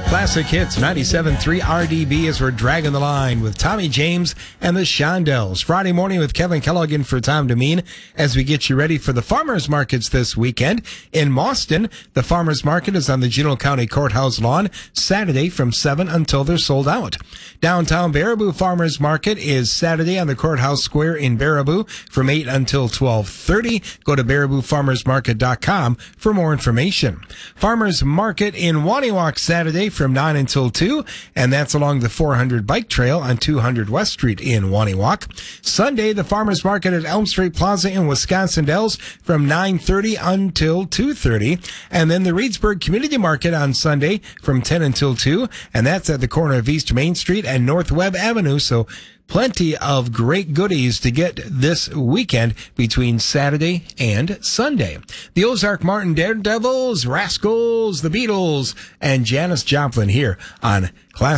Classic Hits 97.3 RDB as we're dragging the line with Tommy James and the Shondells. Friday morning with Kevin Kellogg in for Tom Demeen as we get you ready for the farmers markets this weekend. In Mauston, the farmers market is on the Juneau County Courthouse lawn Saturday from 7 until they're sold out. Downtown Baraboo Farmers Market is Saturday on the Courthouse Square in Baraboo from 8 until 12:30. Go to baraboofarmersmarket.com for more information. Farmers Market in Waniwak Saturday from 9 until 2, and that's along the 400 bike trail on 200 West Street in Waniwak. Sunday, the Farmers Market at Elm Street Plaza in Wisconsin Dells from 9:30 until 2:30. And then the Reedsburg Community Market on Sunday from 10 until 2, and that's at the corner of East Main Street and North Webb Avenue. So plenty of great goodies to get this weekend between Saturday and Sunday. The Ozark Martin Daredevils, Rascals, the Beatles, and Janis Joplin here on Classic